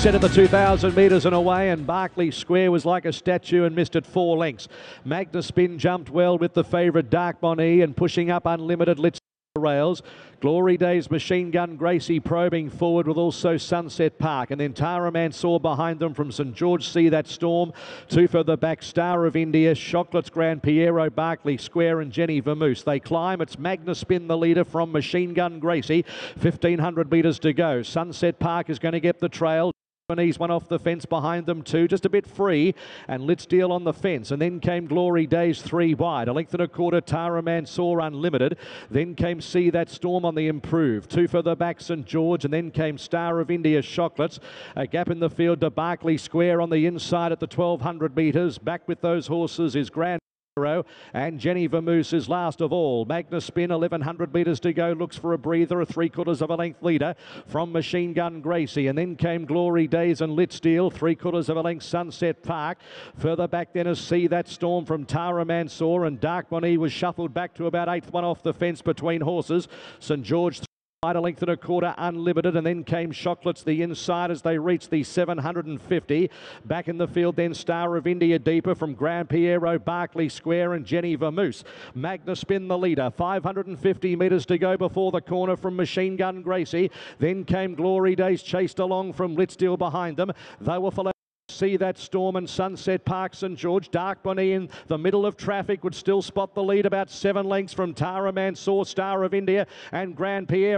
Set at the 2,000 metres and away, and Berkeley Square was like a statue and missed at 4 lengths. Magnaspin jumped well with the favourite Dark Bonnie, and pushing up Unlimited Let's rails. Glory Days Machine Gun Gracie probing forward with also Sunset Park, and then Tara Mansour behind them from St George. See That Storm. Two further back, Star of India, Chocolates Grand Piero, Berkeley Square and Jenny Vermoose. They climb. It's Magnaspin the leader from Machine Gun Gracie. 1,500 metres to go. Sunset Park is going to get the trail. Japanese one off the fence behind them too, just a bit free, and Let's Deal on the fence. And then came Glory Days 3 wide, a length and a quarter, Tara Mansour Unlimited. Then came See That Storm on the improve. Two further back, St George, and then came Star of India, Chocolates. A gap in the field to Berkeley Square on the inside at the 1,200 metres. Back with those horses is Grand and Jenny Vermoose is last of all. Magnaspin, 1,100 metres to go, looks for a breather, a 3/4 of a length leader from Machine Gun Gracie. And then came Glory Days and Let's Deal, 3/4 of a length, Sunset Park. Further back then is See That Storm from Tara Mansour, and Dark Bonnie was shuffled back to about 8th one off the fence between horses. St George a length and a quarter, Unlimited, and then came Chocolates the inside as they reached the 750. Back in the field then Star of India deeper from Grand Piero, Berkeley Square and Jenny Vermoose. Magnaspin the leader, 550 metres to go before the corner from Machine Gun Gracie. Then came Glory Days chased along from Let's Deal behind them. They were followed. See That Storm and Sunset Park, St George. Dark Bonnie in the middle of traffic would still spot the lead about 7 lengths from Tara Mansour, Star of India and Grand Piero.